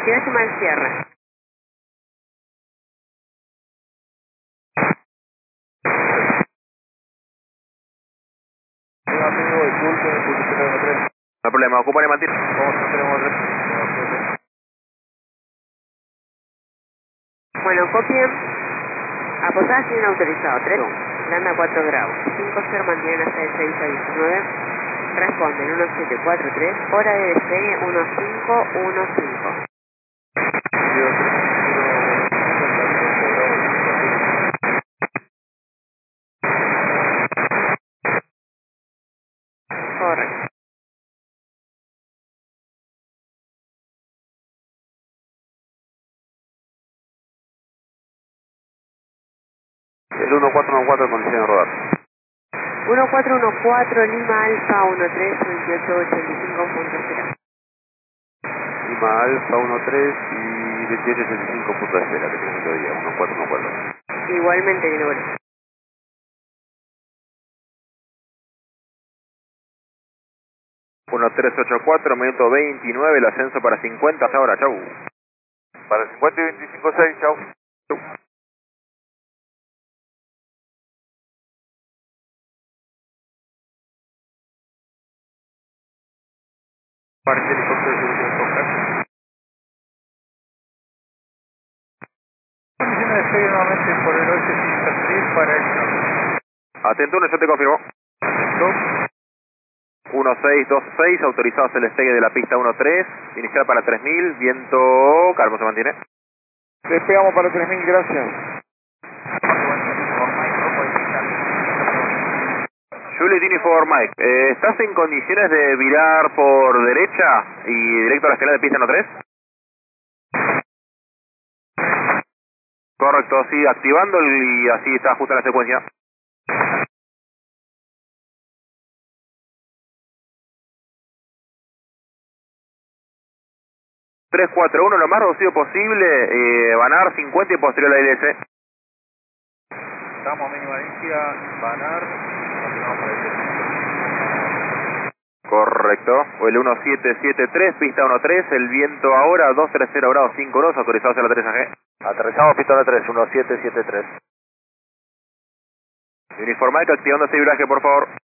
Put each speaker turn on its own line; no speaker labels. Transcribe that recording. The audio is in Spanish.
decimal cierre.
No hay problema, ocupa y mantiene.
Bueno, copien. A posadas tienen autorizado 3, landa 4 grados, 5-0 mantienen hasta el 6 a 19, responden 1743, hora de despegue 1515. Correcto.
El 1414 condición de rodar.
1414 Lima Alfa 13 2885.0.
Lima Alfa 13 y 2885.0 que tenemos todavía, 1414.
Igualmente, mi número.
1384, minuto 29, el ascenso para 50 hasta ahora, chau. Para 50 y 25.6, chau. Parte helicóptero de seguridad Coca.
Condición de despegue nuevamente por el oeste 5-3 para el
Atento, uno, yo te confirmo.
Atento.
1626, autorizados el despegue de la pista 13, inicial para 3000, viento calmo se mantiene.
Despegamos para 3000, gracias.
Juliet Uniform Mike, ¿estás en condiciones de virar por derecha y directo a la escala de pista 13? Correcto, sí, activando y así está justo en la secuencia. Tres, cuatro, uno, lo más reducido posible, Banar 50 y posterior a la ILS.
Estamos a mínima densidad, Banar, continuamos por el
Correcto, o el 1773, pista 13, el viento ahora 230 grados 52, autorizados al aterrizaje.
Aterrizamos pista 13, 1773.
Uniform Mike, activando ese viraje por favor.